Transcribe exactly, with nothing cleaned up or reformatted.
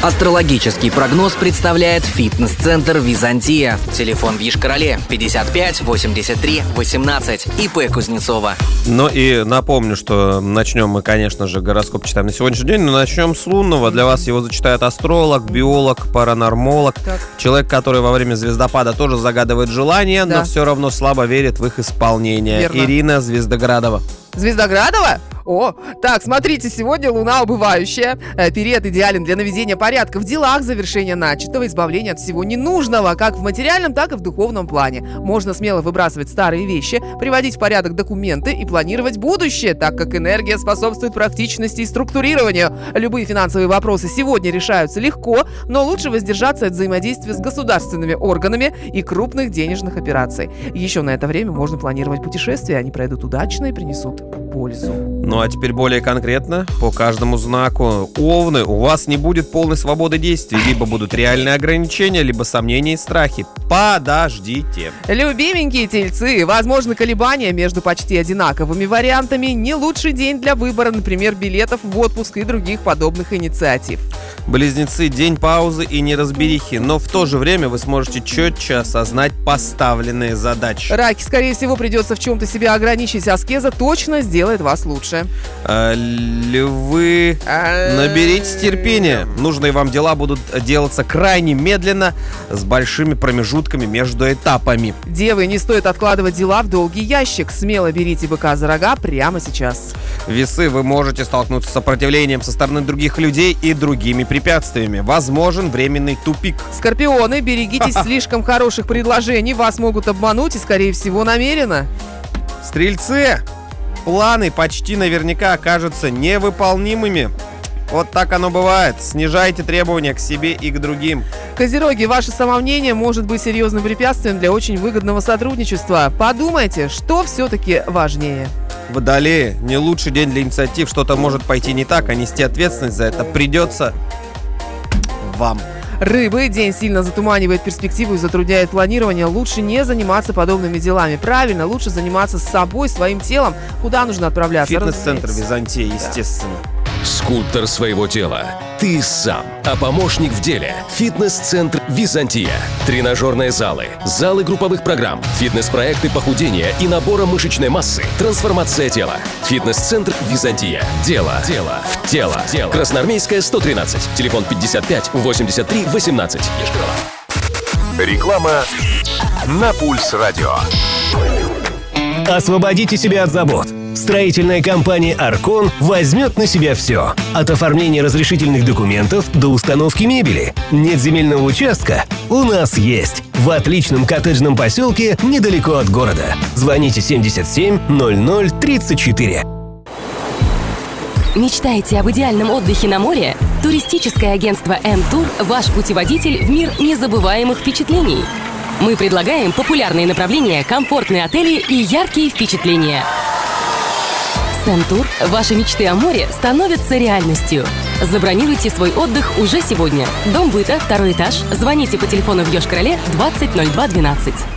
Астрологический прогноз представляет фитнес-центр «Византия». Телефон в Йошкар-Оле пятьдесят пять восемьдесят три восемнадцать. ИП Кузнецова. Ну и напомню, что начнем мы, конечно же, гороскоп читаем на сегодняшний день, но начнем с лунного. Для вас его зачитает астролог, биолог, паранормолог. Так. Человек, который во время звездопада тоже загадывает желания, да. но все равно слабо верит в их исполнение. Верно. Ирина Звездоградова. Звездоградова? О, так, смотрите, сегодня луна убывающая. Э, период идеален для наведения порядка в делах, завершения начатого, избавления от всего ненужного, как в материальном, так и в духовном плане. Можно смело выбрасывать старые вещи, приводить в порядок документы и планировать будущее, так как энергия способствует практичности и структурированию. Любые финансовые вопросы сегодня решаются легко, но лучше воздержаться от взаимодействия с государственными органами и крупных денежных операций. Еще на это время можно планировать путешествия, они пройдут удачно и принесут пользу. Ну а теперь более конкретно по каждому знаку. Овны, у вас не будет полной свободы действий. Либо будут реальные ограничения, либо сомнения и страхи. Подождите. Любименькие тельцы, возможно колебания между почти одинаковыми вариантами. Не лучший день для выбора, например, билетов в отпуск и других подобных инициатив. Близнецы, день паузы и неразберихи, но в то же время вы сможете четче осознать поставленные задачи. Раки, скорее всего, придется в чем-то себя ограничить. Аскеза точно сделает вас лучше. А, львы, наберитесь терпения. Нужные вам дела будут делаться крайне медленно, с большими промежутками между этапами. Девы, не стоит откладывать дела в долгий ящик. Смело берите быка за рога прямо сейчас. Весы, вы можете столкнуться с сопротивлением со стороны других людей и другими препятствиями. Возможен временный тупик. Скорпионы, берегитесь слишком хороших предложений. Вас могут обмануть и, скорее всего, намеренно. Стрельцы, планы почти наверняка окажутся невыполнимыми. Вот так оно бывает. Снижайте требования к себе и к другим. Козероги, ваше самомнение может быть серьезным препятствием для очень выгодного сотрудничества. Подумайте, что все-таки важнее. Водолеи, не лучший день для инициатив. Что-то может пойти не так, а нести ответственность за это придется вам. Рыбы, день сильно затуманивает перспективу и затрудняет планирование. Лучше не заниматься подобными делами. Правильно, лучше заниматься собой, своим телом. Куда нужно отправляться? Фитнес-центр «Византия», естественно. Скульптор своего тела ты сам, а помощник в деле – фитнес-центр «Византия». Тренажерные залы, залы групповых программ, фитнес-проекты похудения и набора мышечной массы, трансформация тела. Фитнес-центр «Византия». Дело, дело в тело. тело. Красноармейская, сто тринадцать. Телефон пятьдесят пять восемьдесят три восемнадцать. Реклама на Пульс Радио. Освободите себя от забот. Строительная компания «Аркон» возьмет на себя все. От оформления разрешительных документов до установки мебели. Нет земельного участка? У нас есть. В отличном коттеджном поселке недалеко от города. Звоните семьдесят семь ноль ноль тридцать четыре. Мечтаете об идеальном отдыхе на море? Туристическое агентство «М-Тур» – ваш путеводитель в мир незабываемых впечатлений. Мы предлагаем популярные направления, комфортные отели и яркие впечатления. С «М-Тур» ваши мечты о море становятся реальностью. Забронируйте свой отдых уже сегодня. Дом быта, второй этаж. Звоните по телефону в Йошкар-Оле двадцать ноль два двенадцать.